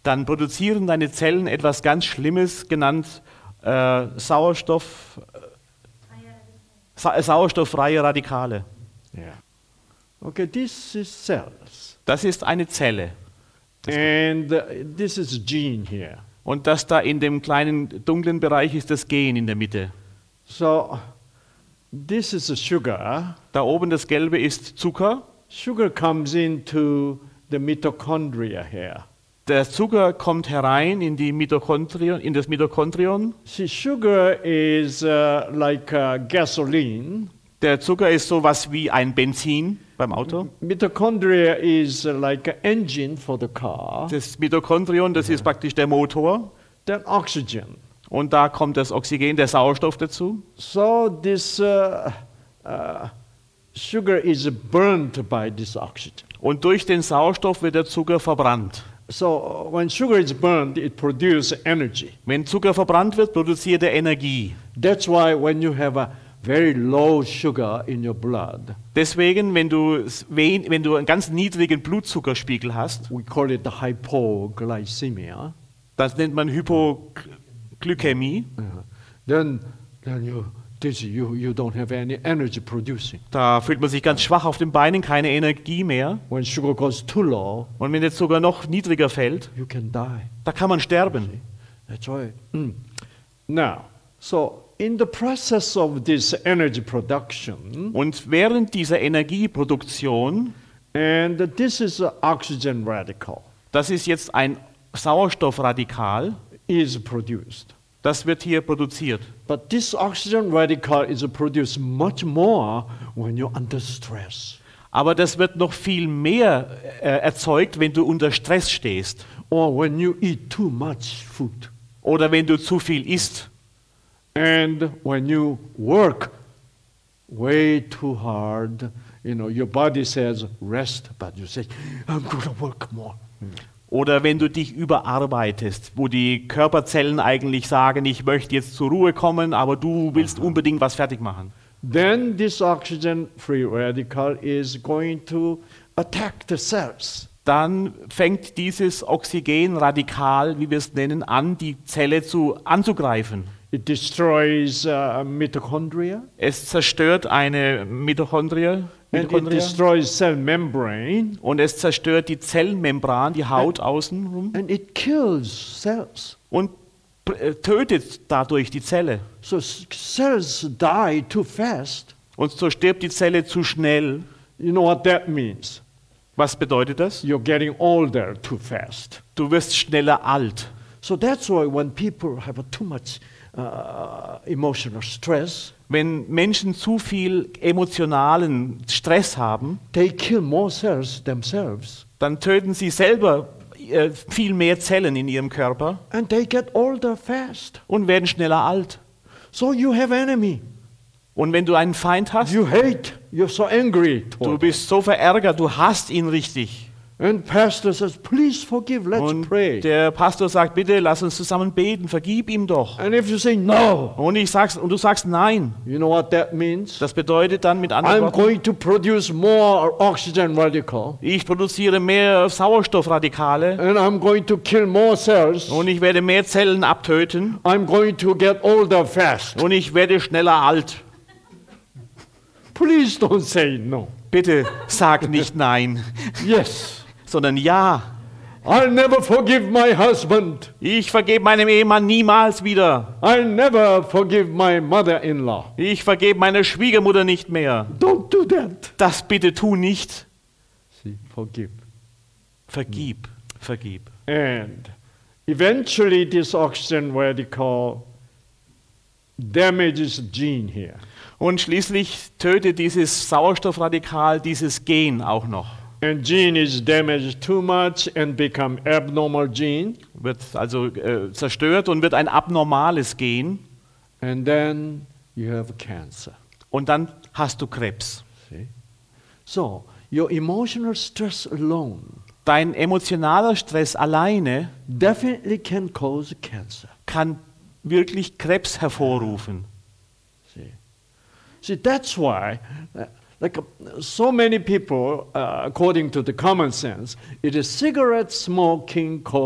dann produzieren deine Zellen etwas ganz Schlimmes, genannt sauerstofffreie Radikale. Yeah. Okay, this is cells. Das ist eine Zelle. And this is gene here. Und das da in dem kleinen dunklen Bereich ist das Gen in der Mitte. So this is a sugar. Da oben das Gelbe ist Zucker. Sugar comes into the mitochondria here. Der Zucker kommt herein in das Mitochondrion. See, sugar is like gasoline. Der Zucker ist sowas wie ein Benzin beim Auto. Mitochondria is like an engine for the car. Das Mitochondrion, das ist praktisch der Motor. Then oxygen. Und da kommt das Oxygen, der Sauerstoff dazu. So this sugar is burnt by this oxygen. Und durch den Sauerstoff wird der Zucker verbrannt. So when sugar is burned, it produces energy. Wenn Zucker verbrannt wird, produziert er Energie. That's why when you have a very low sugar in your blood, Deswegen, wenn du einen ganz niedrigen Blutzuckerspiegel hast, we call it the hypoglycemia, das nennt man Hypoglykämie, then you don't have any energy producing. da fühlt man sich ganz schwach auf den Beinen, keine Energie mehr. When sugar goes too low, Und wenn der Zucker noch niedriger fällt, you can die. da kann man sterben. That's why. Now, so in the process of this energy production, Und während dieser Energieproduktion, and this is an oxygen radical, das ist jetzt ein Sauerstoffradikal, is produced. das wird hier produziert. But this oxygen radical is produced much more when you're under stress, Aber das wird noch viel mehr erzeugt, wenn du unter Stress stehst or when you eat too much food, oder wenn du zu viel isst and when you work way too hard. You know, your body says rest, but you say, I'm going to work more. oder wenn du dich überarbeitest, wo die Körperzellen eigentlich sagen, ich möchte jetzt zur Ruhe kommen, aber du willst unbedingt was fertig machen. Then this oxygen-free radical is going to attack the cells. Dann fängt dieses Oxygenradikal, wie wir es nennen, an, die Zelle anzugreifen. It destroys mitochondria, Es zerstört eine Mitochondria and it destroys cell membrane, und es zerstört die Zellmembran, die Haut außenrum and it kills cells. und tötet dadurch die Zelle. So cells die too fast. Und so stirbt die Zelle zu schnell. You know what that means? Was bedeutet das? You're getting older too fast. Du wirst schneller alt. So that's why when people have too much emotional stress, Wenn Menschen zu viel emotionalen Stress haben, they kill more cells themselves, dann töten sie selber viel mehr Zellen in ihrem Körper and they get older fast. und werden schneller alt. So you have enemy. Und wenn du einen Feind hast, You hate. You're so angry du toward. bist so verärgert, du hasst ihn richtig. And pastor says, please forgive. Let's Und pray. der Pastor sagt, bitte lass uns zusammen beten, vergib ihm doch. And if you say no, Und du sagst nein. you know what that means? Das bedeutet dann mit anderen I'm Worten, going to produce more oxygen radical, ich produziere mehr Sauerstoffradikale and I'm going to kill more cells. und ich werde mehr Zellen abtöten I'm going to get older fast. und ich werde schneller alt. Please don't say no. Bitte sag nicht nein, Yes. sondern ja. I'll never forgive my husband. Ich vergebe meinem Ehemann niemals wieder. I'll never forgive my mother-in-law. Ich vergebe meiner Schwiegermutter nicht mehr. Don't do that. Das bitte tu nicht. See, forgive. Vergib, vergib. And eventually this oxygen radical damages gene here. Und schließlich tötet dieses Sauerstoffradikal dieses Gen auch noch. And gene is damaged too much and become abnormal gene. Wird also zerstört und wird ein abnormales Gen. And then you have cancer. Und dann hast du Krebs. See? So your emotional stress alone Dein emotionaler Stress alleine definitely can cause cancer. kann wirklich Krebs hervorrufen. See, that's why, so many people, according to the common sense, it is cigarette smoking